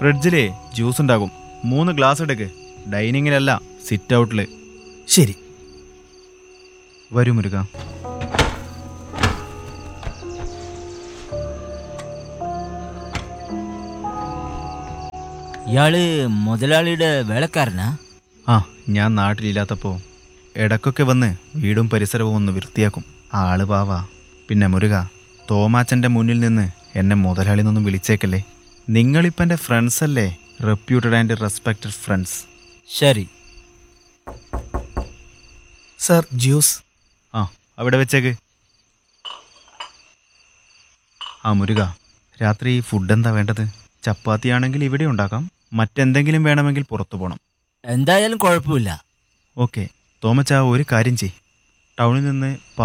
ഫ്രിഡ്ജിലേ juice ഉണ്ടാകും. 3 glass എടുക്ക്. ഡൈനിങ്ങിലല്ല, sit ഔട്ടില്. ശരി. വരൂ മുരുക. ഇയാള് മുതലാളിയുടെ വേലക്കാരനാ? ആ, ഞാൻ നാട്ടിലില്ലാത്തപ്പോൾ ഇടയ്ക്കൊക്കെ വന്ന് വീടും പരിസരവും ഒന്ന് വൃത്തിയാക്കും. ആള് പാവാ. പിന്നെ മുരുക, തോമാച്ചൻ്റെ മുന്നിൽ നിന്ന് എന്നെ മുതലാളി നിന്നൊന്നും വിളിച്ചേക്കല്ലേ. നിങ്ങളിപ്പം എൻ്റെ ഫ്രണ്ട്സ് അല്ലേ? Reputed and respected friends. ശരി. Sir, juice. ആ, അവിടെ വെച്ചേക്ക്. ആ മുരുക, രാത്രി ഫുഡ് എന്താ വേണ്ടത്? ചപ്പാത്തിയാണെങ്കിൽ ഇവിടെ ഉണ്ടാക്കാം. മറ്റെന്തെങ്കിലും വേണമെങ്കിൽ പുറത്തു പോകണം. എന്തായാലും കുഴപ്പമില്ല. ഓക്കെ. തോമച്ച, ഒരു കാര്യം ചെയ്. ടൗണിൽ നിന്ന്